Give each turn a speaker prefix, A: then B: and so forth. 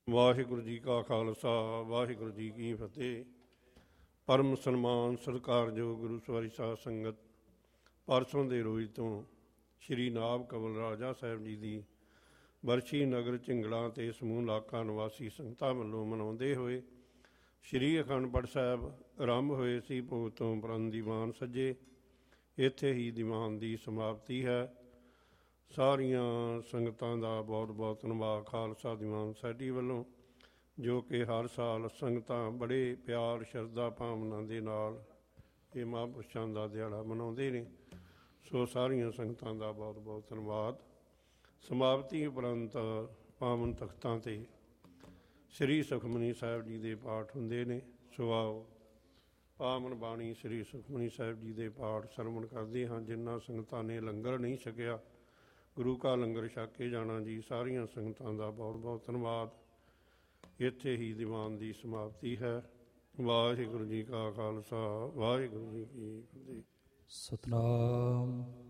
A: ਵਾਹਿਗੁਰੂ ਜੀ ਕਾ ਖਾਲਸਾ ਵਾਹਿਗੁਰੂ ਜੀ ਕੀ ਫਤਿਹ। ਪਰਮ ਸਨਮਾਨ ਸਤਿਕਾਰਯੋਗ ਗੁਰੂ ਸਵਾਰੀ ਸਾਧ ਸੰਗਤ, ਪਰਸੋਂ ਦੇ ਰੋਜ਼ ਤੋਂ ਸ਼੍ਰੀ ਨਾਭ ਕਮਲ ਰਾਜਾ ਸਾਹਿਬ ਜੀ ਦੀ ਬਰਛੀ ਨਗਰ ਝਿੰਗੜਾਂ ਅਤੇ ਸਮੂਹ ਇਲਾਕਾ ਨਿਵਾਸੀ ਸੰਗਤਾਂ ਵੱਲੋਂ ਮਨਾਉਂਦੇ ਹੋਏ ਸ਼੍ਰੀ ਅਖੰਡ ਪਾਠ ਸਾਹਿਬ ਆਰੰਭ ਹੋਏ ਸੀ। ਭੋਗ ਤੋਂ ਉਪਰੰਤ ਦੀਵਾਨ ਸੱਜੇ, ਇੱਥੇ ਹੀ ਦੀਵਾਨ ਦੀ ਸਮਾਪਤੀ ਹੈ। ਸਾਰੀਆਂ ਸੰਗਤਾਂ ਦਾ ਬਹੁਤ ਬਹੁਤ ਧੰਨਵਾਦ ਖਾਲਸਾ ਦੀਵਾਨ ਸੋਸਾਇਟੀ ਵੱਲੋਂ, ਜੋ ਕਿ ਹਰ ਸਾਲ ਸੰਗਤਾਂ ਬੜੇ ਪਿਆਰ ਸ਼ਰਧਾ ਭਾਵਨਾ ਦੇ ਨਾਲ ਇਹ ਮਹਾਂਪੁਰਸ਼ਾਂ ਦਾ ਦਿਹਾੜਾ ਮਨਾਉਂਦੇ ਨੇ। ਸੋ ਸਾਰੀਆਂ ਸੰਗਤਾਂ ਦਾ ਬਹੁਤ ਬਹੁਤ ਧੰਨਵਾਦ। ਸਮਾਪਤੀ ਉਪਰੰਤ ਪਾਵਨ ਤਖਤਾਂ 'ਤੇ ਸ੍ਰੀ ਸੁਖਮਨੀ ਸਾਹਿਬ ਜੀ ਦੇ ਪਾਠ ਹੁੰਦੇ ਨੇ। ਸੋ ਆਓ ਪਾਵਨ ਬਾਣੀ ਸ੍ਰੀ ਸੁਖਮਨੀ ਸਾਹਿਬ ਜੀ ਦੇ ਪਾਠ ਸਰਵਣ ਕਰਦੇ ਹਾਂ। ਜਿਨ੍ਹਾਂ ਸੰਗਤਾਂ ਨੇ ਲੰਗਰ ਨਹੀਂ ਛਕਿਆ, ਗੁਰੂ ਕਾ ਲੰਗਰ ਛਕ ਕੇ ਜਾਣਾ ਜੀ। ਸਾਰੀਆਂ ਸੰਗਤਾਂ ਦਾ ਬਹੁਤ ਬਹੁਤ ਧੰਨਵਾਦ। ਇੱਥੇ ਹੀ ਦੀਵਾਨ ਦੀ ਸਮਾਪਤੀ ਹੈ। ਵਾਹਿਗੁਰੂ ਜੀ ਕਾ ਖਾਲਸਾ ਵਾਹਿਗੁਰੂ ਜੀ ਕੀ ਫਤਿਹ।
B: ਸਤਨਾਮ।